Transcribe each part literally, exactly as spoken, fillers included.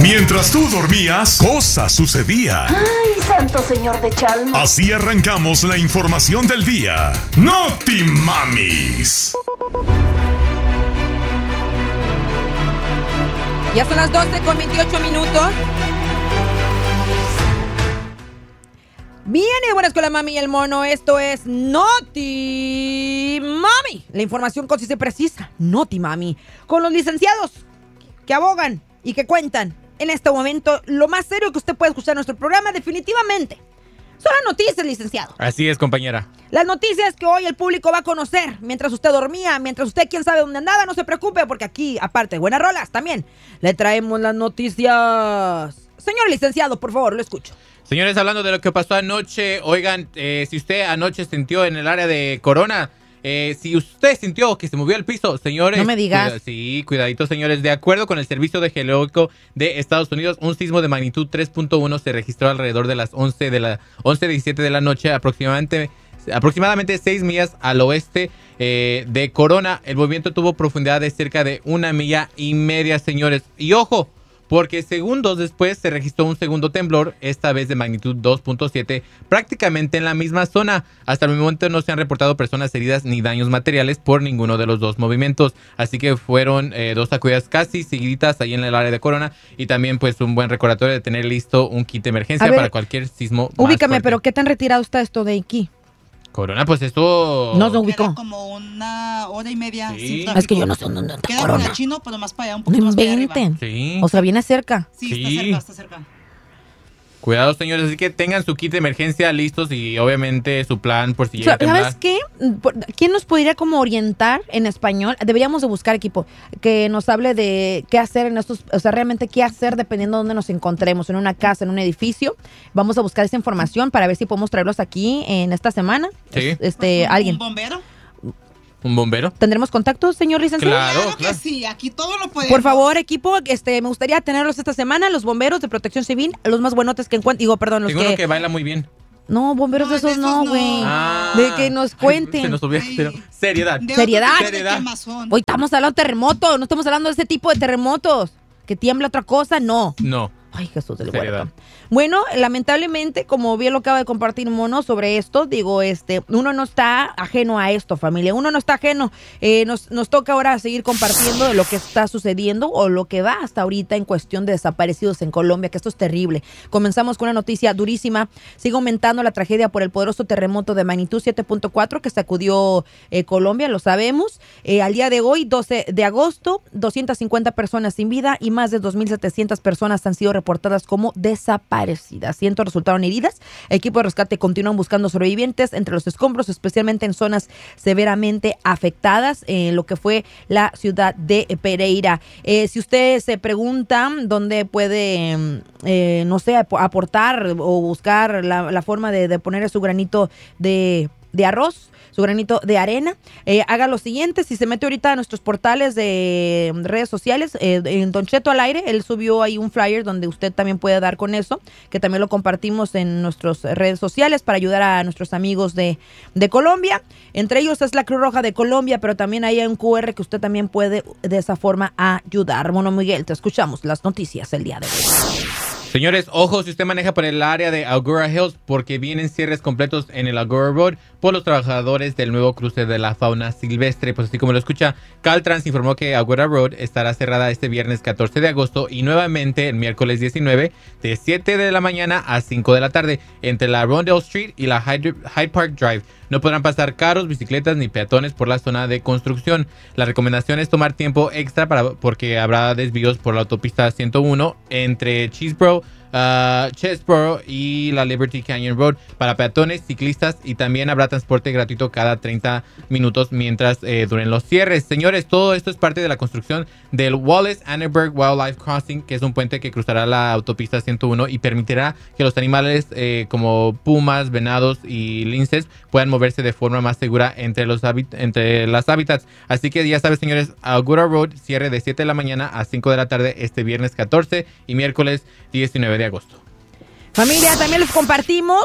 Mientras tú dormías, cosas sucedían. ¡Ay, santo señor de Chalma! Así arrancamos la información del día. ¡Noti Mamis! Ya son las doce con veintiocho minutos. Bien, y buenas con la mami y el mono. Esto es Noti Mami. La información concisa y precisa. Noti Mami. Con los licenciados que abogan y que cuentan en este momento lo más serio que usted puede escuchar en nuestro programa, definitivamente. Son las noticias, licenciado. Así es, compañera. Las noticias que hoy el público va a conocer mientras usted dormía, mientras usted quién sabe dónde andaba, no se preocupe, porque aquí, aparte de buenas rolas, también le traemos las noticias. Señor licenciado, por favor, lo escucho. Señores, hablando de lo que pasó anoche, oigan, eh, si usted anoche sintió en el área de Corona, eh, si usted sintió que se movió el piso, señores... No me digas. Cuida, sí, cuidadito, señores. De acuerdo con el Servicio de Geológico de Estados Unidos, un sismo de magnitud tres punto uno se registró alrededor de las once de la once diecisiete de la noche, aproximadamente... aproximadamente seis millas al oeste eh, de Corona. El movimiento tuvo profundidad de cerca de una milla y media, señores. Y ojo, porque segundos después se registró un segundo temblor, esta vez de magnitud dos punto siete, prácticamente en la misma zona. Hasta el momento no se han reportado personas heridas ni daños materiales por ninguno de los dos movimientos. Así que fueron eh, dos sacudidas casi seguiditas ahí en el área de Corona. Y también pues un buen recordatorio de tener listo un kit de emergencia ver, para cualquier sismo. Ubícame, pero ¿qué tan retirado está esto de aquí? Corona, pues esto... No se ubicó. Queda como una hora y media sí. sin Es que yo no sé dónde está Queda Corona. por el Chino, pero más para allá, un poquito No más para allá inventen. arriba. Sí. O sea, viene cerca. Sí, Sí. está cerca, está cerca. Cuidado, señores, así que tengan su kit de emergencia listos y obviamente su plan por si llega a temblar. ¿Sabes qué? ¿Quién nos podría como orientar en español? Deberíamos de buscar equipo que nos hable de qué hacer en estos, o sea, realmente qué hacer dependiendo de dónde nos encontremos, en una casa, en un edificio. Vamos a buscar esa información para ver si podemos traerlos aquí en esta semana. Sí. Este, ¿Un, alguien. ¿Un bombero? ¿Un bombero? ¿Tendremos contacto, señor licenciado? Claro, Claro que claro. sí, aquí todo lo podemos. Por favor, equipo, este, me gustaría tenerlos esta semana, los bomberos de Protección Civil, los más buenotes que encuentren, digo, perdón, los Tengo uno que... que baila muy bien. No, bomberos No, de esos de no, esos no. güey. Ah. De que nos Ay, cuenten. se nos olvidó, Ay. pero seriedad. De Seriedad. otro tipo de Seriedad. quemazón. Hoy estamos hablando de terremotos, no estamos hablando de ese tipo de terremotos. Que tiembla otra cosa, no. No. Ay, Jesús del Seriedad. huerto. Bueno, lamentablemente, como bien lo acaba de compartir Mono sobre esto, digo, este, uno no está ajeno a esto, familia. Uno no está ajeno. Eh, nos, nos toca ahora seguir compartiendo de lo que está sucediendo o lo que va hasta ahorita en cuestión de desaparecidos en Colombia, que esto es terrible. Comenzamos con una noticia durísima. Sigue aumentando la tragedia por el poderoso terremoto de magnitud siete punto cuatro que sacudió eh, Colombia, lo sabemos. Eh, al día de hoy, doce de agosto, doscientas cincuenta personas sin vida y más de dos mil setecientas personas han sido reportadas como desaparecidas. Cientos resultaron heridas. Equipos de rescate continúan buscando sobrevivientes entre los escombros, especialmente en zonas severamente afectadas en lo que fue la ciudad de Pereira. Eh, si usted se pregunta dónde puede, eh, no sé, aportar o buscar la, la forma de, de poner su granito de, de arroz, su granito de arena, eh, haga lo siguiente. Si se mete ahorita a nuestros portales de redes sociales, eh, en Don Cheto al aire, él subió ahí un flyer donde usted también puede dar con eso, que también lo compartimos en nuestras redes sociales para ayudar a nuestros amigos de, de Colombia. Entre ellos es la Cruz Roja de Colombia, pero también hay un cu erre que usted también puede de esa forma ayudar. Mono Miguel, te escuchamos las noticias el día de hoy. Señores, ojo si usted maneja por el área de Agoura Hills porque vienen cierres completos en el Agoura Road por los trabajadores del nuevo cruce de la fauna silvestre. Pues así como lo escucha, Caltrans informó que Agoura Road estará cerrada este viernes catorce de agosto y nuevamente el miércoles diecinueve de siete de la mañana a cinco de la tarde entre la Rondell Street y la Hyde, Hyde Park Drive. No podrán pasar carros, bicicletas ni peatones por la zona de construcción. La recomendación es tomar tiempo extra para, porque habrá desvíos por la autopista ciento uno entre Chesboro, uh, Chesboro y la Liberty Canyon Road para peatones, ciclistas y también habrá transporte gratuito cada treinta minutos mientras eh, duren los cierres. Señores, todo esto es parte de la construcción del Wallace Annenberg Wildlife Crossing, que es un puente que cruzará la autopista ciento uno y permitirá que los animales eh, como pumas, venados y linces puedan moverse de forma más segura entre los entre las hábitats. Así que ya sabes, señores, Agoura Road cierre de siete de la mañana a cinco de la tarde este viernes catorce y miércoles diecinueve de agosto. Familia, también les compartimos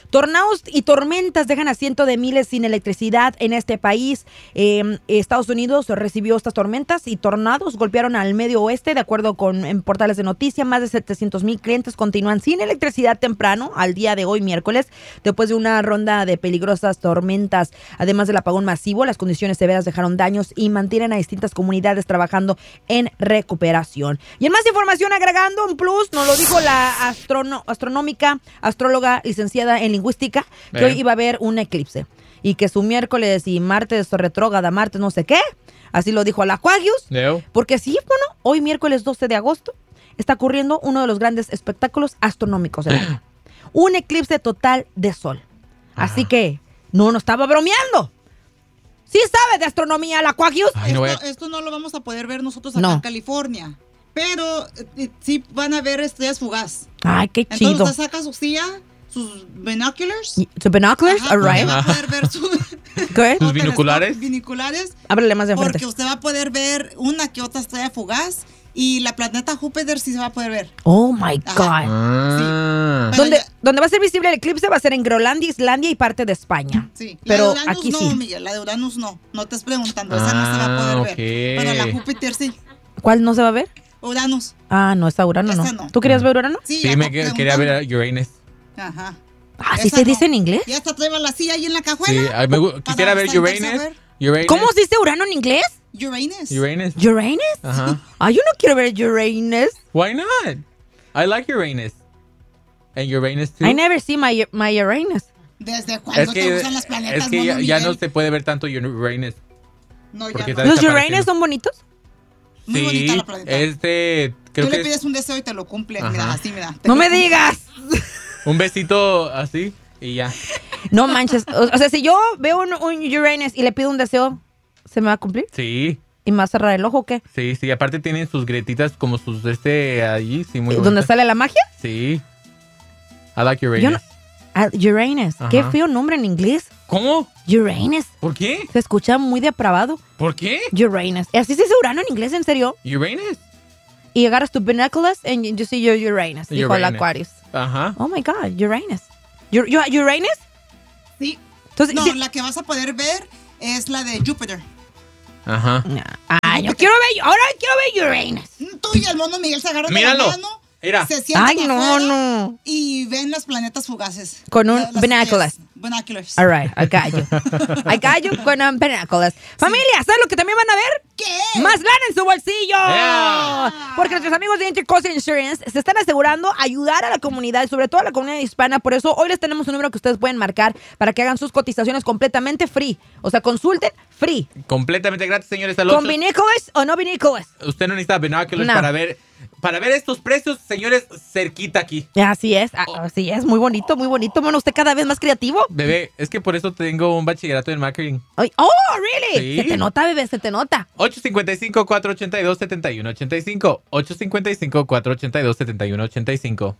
Tornados y tormentas dejan a cientos de miles sin electricidad en este país. Eh, Estados Unidos recibió estas tormentas y tornados golpearon al medio oeste. De acuerdo con en portales de noticias, más de setecientos mil clientes continúan sin electricidad temprano al día de hoy, miércoles, después de una ronda de peligrosas tormentas. Además del apagón masivo, las condiciones severas dejaron daños y mantienen a distintas comunidades trabajando en recuperación. Y en más información, agregando un plus, nos lo dijo la astrono- astronómica, astróloga licenciada en lingüística, que Eh. hoy iba a haber un eclipse y que su miércoles y martes retrógrada, martes no sé qué, así lo dijo la Aquarius, Leo. porque sí, bueno, hoy miércoles doce de agosto está ocurriendo uno de los grandes espectáculos astronómicos del año. Un eclipse total de sol. Así Ajá. que no nos estaba bromeando. Sí sabe de astronomía la Aquarius. Ay, no voy a- esto, esto no lo vamos a poder ver nosotros acá No. en California. Pero eh, sí van a ver estrellas fugaz. Ay, qué Entonces chido. usted saca su silla, sus binoculars. So binoculars, Ajá, all porque right. va a poder ver su, Good. ¿Sus binoculares? binoculares. Ábrele más de Porque frente. usted va a poder ver una que otra estrella fugaz. Y la planeta Júpiter sí se va a poder ver. Oh my Ajá. God. Ah. Pero Donde, ya- donde va a ser visible el eclipse va a ser en Groenlandia, Islandia y parte de España. Sí, Pero la de Uranus aquí no, sí. Miguel, la de Uranus no. No te estés preguntando, esa no se va a Ah, poder ver. ok. Pero la Júpiter sí. ¿Cuál no se va a ver? Uranus. Ah, no, está Urano, no. Esa no. ¿Tú querías ver Urano? Sí, Sí, ya me está que- quería ver preguntando. a Uranus. Ajá. Ah, ¿sí Esa se no. dice en inglés? Ya está, trae la silla ahí en la Sí, cajuela. ay, me gu- para quisiera ver sentarse a Uranus. ver. Uranus. ¿Cómo se dice Urano en inglés? Uranus. Uranus. ¿Uranus? Ajá. Ah, yo no quiero ver Uranus. Why not? I like Uranus. And Uranus too. I never see my, my Uranus. ¿Desde cuándo Es te que, gustan las planetas, es que mono ya, ya Miguel? no se puede ver tanto Uranus. No, ya porque no. está ¿Los desapareciendo. Uranus son bonitos? Muy bonita Sí, la planeta. este, creo Tú que le es pides un deseo y te lo cumple. Ajá. Mira, así, mira. te No lo me cumple. digas. un besito así y ya. No manches. O, o sea, si yo veo un, un Uranus y le pido un deseo, ¿se me va a cumplir? Sí, ¿Y me va a cerrar el ojo o qué? sí, sí. Aparte tienen sus grietitas como sus, este, allí, sí, muy ¿Dónde bonitas. sale la magia? Sí. I like Uranus. Yo no- Ah, Uranus. Qué Ajá. feo nombre en inglés. ¿Cómo? Uranus. ¿Por qué? Se escucha muy depravado. ¿Por qué? Uranus. ¿Así se dice Urano en inglés, en serio? Uranus. Y agarras tu binoculars and you see your Uranus. Dijo el Uranus. Aquarius. Ajá. Oh my God, Uranus. Ur- Ur- ¿Uranus? Sí. Entonces, No, sí- la que vas a poder ver es la de Júpiter. Ajá. Ah, yo quiero ver, ahora quiero ver Uranus. Tú y el mono Miguel se agarran de Míralo. la mano, Mira. se sientan Ay, no, afuera no. y ven las planetas fugaces. Con un La- las binoculars. estrellas. Binoculars. All right, I got you. I got you con um, binoculars. Familia, ¿sabes lo que también van a ver? ¿Qué? ¡Más lana en su bolsillo! Yeah. Porque nuestros amigos de Intercoast Insurance se están asegurando ayudar a la comunidad, sobre todo a la comunidad hispana. Por eso hoy les tenemos un número que ustedes pueden marcar para que hagan sus cotizaciones completamente free. O sea, consulten free. Completamente gratis, señores. Al ¿Con otro- binoculars o no binoculars? Usted no necesita binoculars No. para ver para ver estos precios, señores, cerquita aquí. Así es, a- así es. Muy bonito, muy bonito. Bueno, usted cada vez más creativo. Bebé, es que por eso tengo un bachillerato en marketing. Ay, oh, really? Sí. Se te nota, bebé, se te nota. ocho cinco cinco, cuatro ocho dos, siete uno ocho cinco. ocho cinco cinco, cuatro ocho dos, siete uno ocho cinco.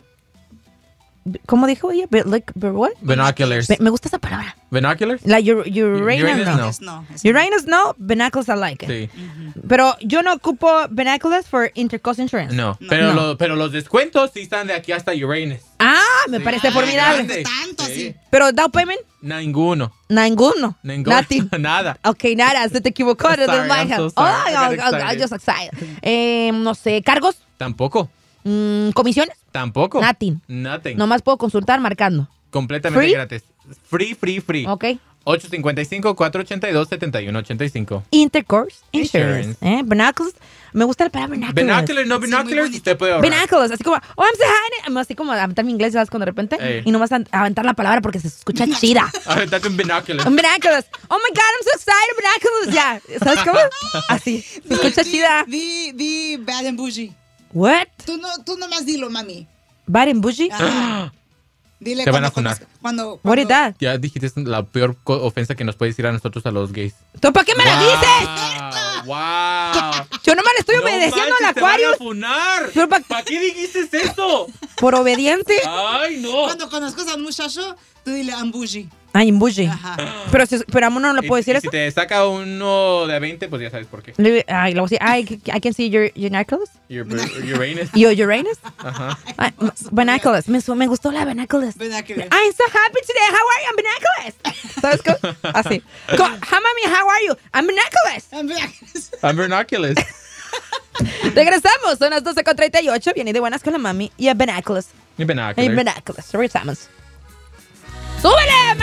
¿Cómo dijo ella? Be- like, be- what? Binoculars. Be- me gusta esa palabra. Binoculars? La Ur- Uranus, Uranus, no. no. Es no, es no. Uranus no, binoculars I like it. Sí. Pero yo no ocupo binoculars for Intercoast Insurance. No, No. pero, No. lo- pero los descuentos sí están de aquí hasta Uranus. Ah, me Sí. parece Ah, formidable. grande. Tanto Sí. así. Pero down payment, Ninguno. ninguno. Ninguno. Nothing. Nada. Ok, nada, se te equivocó. Sorry, de my I'm so hand. sorry. Oh, I got oh, oh, excited. I'm just excited. Eh, no sé, cargos, Tampoco. Mm, comisiones, Tampoco. Nothing. Nothing. nomás puedo consultar marcando. Completamente Free? gratis. Free, free, free. Ok. ocho cinco cinco, cuatro ocho dos, siete uno ocho cinco. Intercourse Insurance. Insurance. Eh, binoculars. Me gusta la palabra binoculars. Binoculars, no Sí, muy binoculars, bonito. usted puede ahorrar. Binoculars, así como, oh, I'm so high. Así como aventar mi inglés, ¿sabes? Cuando de repente. Ey. Y nomás a- aventar la palabra porque se escucha chida. Aventate un binoculars. Binoculars. Oh my God, I'm so excited. Binoculars. Ya. ¿Sabes cómo? Así. Se escucha Di- chida. Di, di Bad and Bougie. What? Tú, no, tú nomás dilo, mami. Bad and bougie? Ajá. Dile Te van cuando a funar. conozca- Cuando, What is cuando- that? Ya dijiste es la peor co- ofensa que nos puede decir a nosotros a los gays. ¿Tú para qué me la dices? ¡Wow! ¡Wow! Yo nomás le estoy No obedeciendo manches, al te van a Aquarius. funar. Pero pa- ¿Para qué dijiste eso? ¿Por obediente? Ay, no. Cuando conozcas a un muchacho, tú dile I'm bougie. Ay, en bougie. Ajá. Pero, si, pero a uno no le Y- puedo decir y eso. Si te saca uno de veinte, pues ya sabes por qué. Le- Ay, le voy a decir, ay, I can see your, your necklace. Your, your Uranus. Your Uranus. Ajá. Ay, m- binoculars. Me, su- me gustó la binoculars. Binoculars. I'm so happy today. How are you? I'm binoculars. ¿Sabes cómo? Así. Co- Hi, mami. How are you? I'm binoculars. I'm binoculars. I'm binoculars. Regresamos. Son las doce con treinta y ocho. Viene de buenas con la mami. Y a binoculars. Mi Y binoculars. binoculars. Regresamos. ¡Súbele!